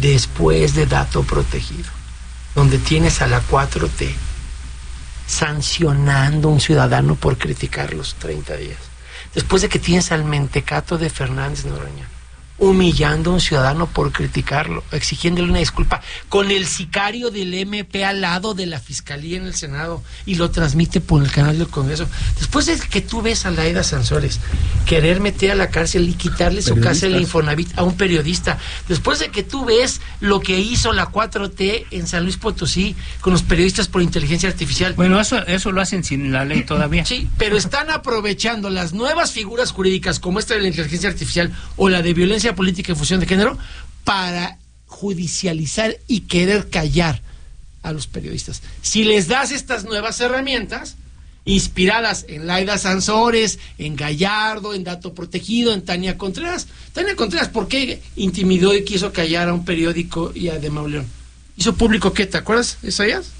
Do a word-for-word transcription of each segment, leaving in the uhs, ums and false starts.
después de dato protegido, donde tienes a la cuatro T sancionando a un ciudadano por criticar los treinta días, después de que tienes al mentecato de Fernández Noroña humillando a un ciudadano por criticarlo, exigiéndole una disculpa, con el sicario del M P al lado de la Fiscalía en el Senado, y lo transmite por el canal del Congreso. Después de que tú ves a Laida Sansores querer meter a la cárcel y quitarle su casa en la Infonavit a un periodista, después de que tú ves lo que hizo la cuatro T en San Luis Potosí con los periodistas por inteligencia artificial. Bueno, eso, eso lo hacen sin la ley todavía. Sí, pero están aprovechando las nuevas figuras jurídicas como esta de la inteligencia artificial o la de violencia política en función de género para judicializar y querer callar a los periodistas. Si les das estas nuevas herramientas inspiradas en Laida Sansores, en Gallardo, en Dato Protegido, en Tania Contreras. Tania Contreras, ¿por qué intimidó y quiso callar a un periódico y a de Mauleón? Hizo público, ¿qué? ¿Te acuerdas, Isaías?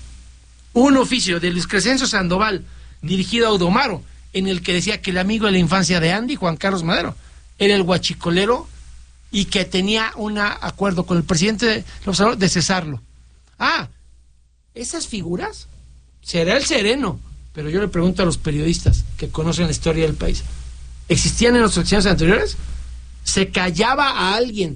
Un oficio de Luis Crescencio Sandoval, dirigido a Audomaro, en el que decía que el amigo de la infancia de Andy, Juan Carlos Madero, era el guachicolero y que tenía un acuerdo con el presidente de cesarlo. Ah, esas figuras, será el sereno, pero yo le pregunto a los periodistas que conocen la historia del país, ¿existían en los secciones anteriores? ¿Se callaba a alguien?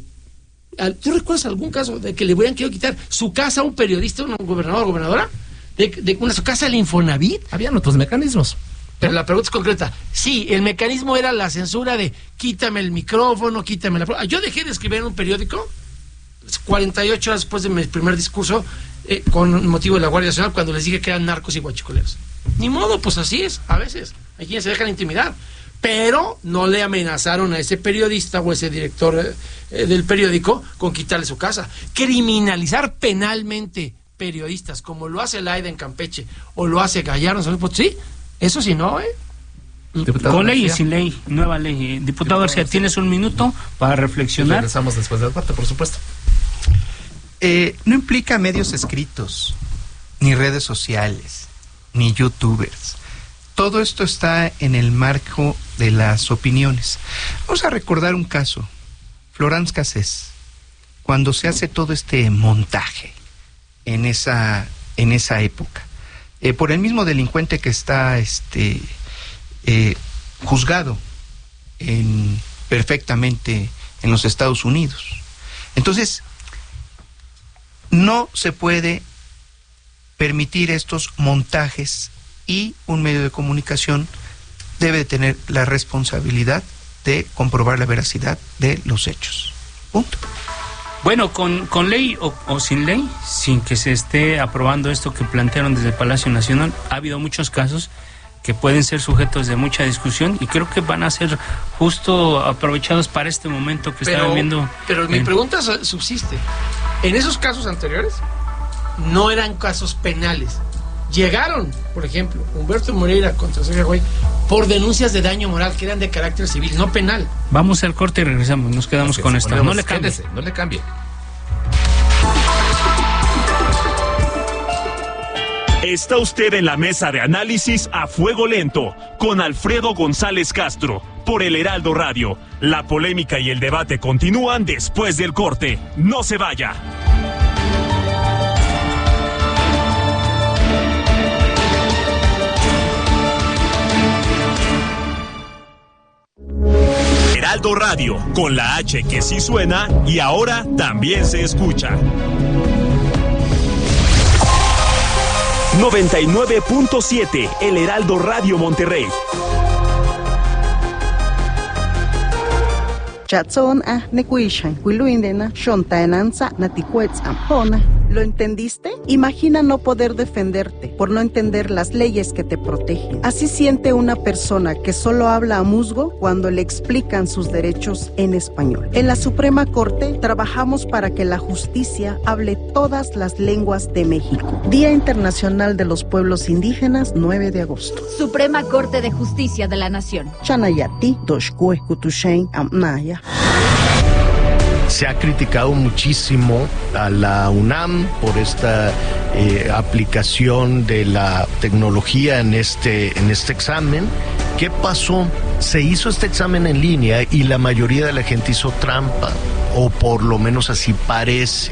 ¿Tú recuerdas algún caso de que le hubieran querido quitar su casa a un periodista, un gobernador o gobernadora? ¿De, de una su casa al Infonavit? Habían otros mecanismos. Pero la pregunta es concreta. Sí, el mecanismo era la censura de quítame el micrófono, quítame la... Yo dejé de escribir en un periódico cuarenta y ocho horas después de mi primer discurso eh, con motivo de la Guardia Nacional, cuando les dije que eran narcos y guachicoleros. Ni modo, pues así es, a veces. Hay quienes se dejan intimidar. Pero no le amenazaron a ese periodista o ese director eh, del periódico con quitarle su casa. Criminalizar penalmente periodistas, como lo hace Laida en Campeche, o lo hace Gallardo en San Luis Potosí, eso sí no, ¿eh? Diputado con ley García. Y sin ley, nueva ley. Diputado, Diputado García, García, tienes un minuto para reflexionar. Y regresamos después del debate, por supuesto. Eh, no implica medios escritos, ni redes sociales, ni youtubers. Todo esto está en el marco de las opiniones. Vamos a recordar un caso, Florence Cassés, cuando se hace todo este montaje en esa, en esa época. Eh, por el mismo delincuente que está este, eh, juzgado en, perfectamente en los Estados Unidos. Entonces, no se puede permitir estos montajes y un medio de comunicación debe tener la responsabilidad de comprobar la veracidad de los hechos. Punto. Bueno, con, con ley o, o sin ley, sin que se esté aprobando esto que plantearon desde el Palacio Nacional, ha habido muchos casos que pueden ser sujetos de mucha discusión y creo que van a ser justo aprovechados para este momento que pero, está viviendo. Pero eh. mi pregunta subsiste. En esos casos anteriores no eran casos penales. Llegaron, por ejemplo, Humberto Moreira contra Sergio Güey por denuncias de daño moral que eran de carácter civil, no penal. Vamos al corte y regresamos, nos quedamos con esto. No le cambie. No le cambie. Está usted en la mesa de análisis a fuego lento con Alfredo González Castro por el Heraldo Radio. La polémica y el debate continúan después del corte. No se vaya. Heraldo Radio, con la H que sí suena y ahora también se escucha. noventa y nueve punto siete, El Heraldo Radio Monterrey. Chatson a nekuishan, huiluindena, shontaenanza, naticuetzam, ¿Lo entendiste? Imagina no poder defenderte por no entender las leyes que te protegen. Así siente una persona que solo habla a musgo cuando le explican sus derechos en español. En la Suprema Corte trabajamos para que la justicia hable todas las lenguas de México. Día Internacional de los Pueblos Indígenas, nueve de agosto. Suprema Corte de Justicia de la Nación. Chanayati, Doshkue, Kutushain, Amnaya. Se ha criticado muchísimo a la UNAM por esta eh, aplicación de la tecnología en este, en este examen. ¿Qué pasó? Se hizo este examen en línea y la mayoría de la gente hizo trampa, o por lo menos así parece.